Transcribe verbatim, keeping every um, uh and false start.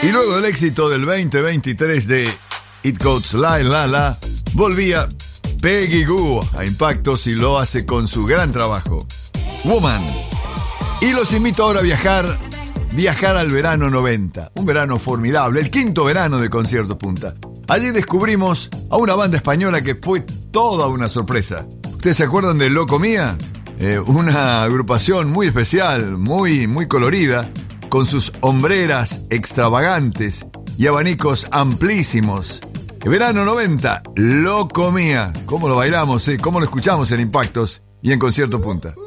Y luego del éxito del veinte veintitrés de It Goes La La La, volvía Peggy Gou a Impactos y lo hace con su gran trabajo, Woman. Y los invito ahora a viajar, viajar al verano noventa, un verano formidable, el quinto verano de Concierto Punta. Allí descubrimos a una banda española que fue toda una sorpresa. ¿Ustedes se acuerdan de Loco Mía? Eh, una agrupación muy especial, muy, muy colorida, con sus hombreras extravagantes y abanicos amplísimos. El verano noventa, Loco Mía. ¿Cómo lo bailamos, eh? ¿Cómo lo escuchamos en Impactos y en Concierto Punta?